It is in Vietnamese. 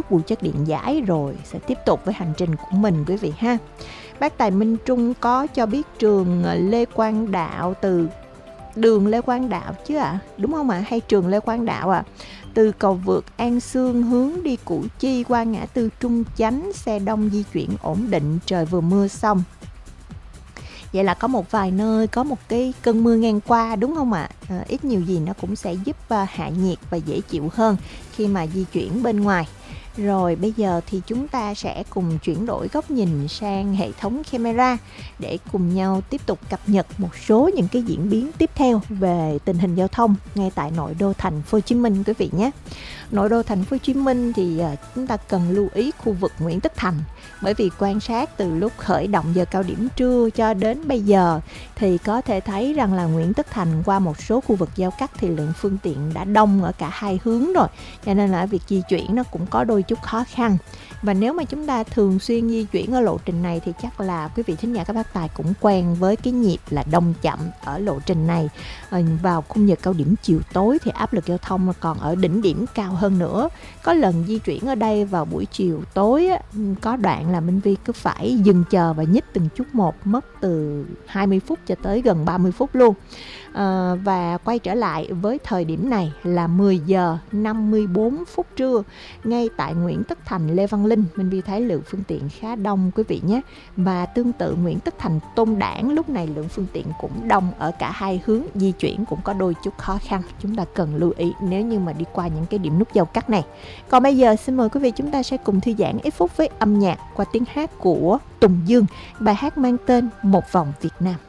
bụi chất điện giải rồi sẽ tiếp tục với hành trình của mình quý vị ha. Bác Tài Minh Trung có cho biết trường Lê Quang Đạo, từ đường Lê Quang Đạo chứ ạ? Đúng không ạ? Hay trường Lê Quang Đạo ạ? Từ cầu vượt An Sương hướng đi Củ Chi qua ngã tư Trung Chánh, xe đông di chuyển ổn định, trời vừa mưa xong. Vậy là có một vài nơi có một cái cơn mưa ngang qua đúng không ạ? Ít nhiều gì nó cũng sẽ giúp hạ nhiệt và dễ chịu hơn khi mà di chuyển bên ngoài. Rồi bây giờ thì chúng ta sẽ cùng chuyển đổi góc nhìn sang hệ thống camera để cùng nhau tiếp tục cập nhật một số những cái diễn biến tiếp theo về tình hình giao thông ngay tại nội đô thành phố Hồ Chí Minh quý vị nhé. Nội đô thành phố Hồ Chí Minh thì chúng ta cần lưu ý khu vực Nguyễn Tất Thành, bởi vì quan sát từ lúc khởi động giờ cao điểm trưa cho đến bây giờ thì có thể thấy rằng là Nguyễn Tất Thành qua một số khu vực giao cắt thì lượng phương tiện đã đông ở cả hai hướng rồi, cho nên là việc di chuyển nó cũng có đôi chút khó khăn. Và nếu mà chúng ta thường xuyên di chuyển ở lộ trình này thì chắc là quý vị thính giả các bác tài cũng quen với cái nhịp là đông chậm ở lộ trình này. Vào khung giờ cao điểm chiều tối thì áp lực giao thông còn ở đỉnh điểm cao hơn nữa. Có lần di chuyển ở đây vào buổi chiều tối có đoạn là Minh Vi cứ phải dừng chờ và nhích từng chút một, mất từ 20 phút cho tới gần 30 phút luôn. Và quay trở lại với thời điểm này là 10 giờ 54 phút trưa ngay tại Nguyễn Tất Thành Lê Văn Linh, Minh Vi thấy lượng phương tiện khá đông quý vị nhé. Và tương tự Nguyễn Tất Thành Tôn Đản, lúc này lượng phương tiện cũng đông ở cả hai hướng, di chuyển cũng có đôi chút khó khăn, chúng ta cần lưu ý nếu như mà đi qua những cái điểm nút giao cắt này. Còn bây giờ xin mời quý vị chúng ta sẽ cùng thư giãn ít phút với âm nhạc qua tiếng hát của Tùng Dương, bài hát mang tên Một Vòng Việt Nam.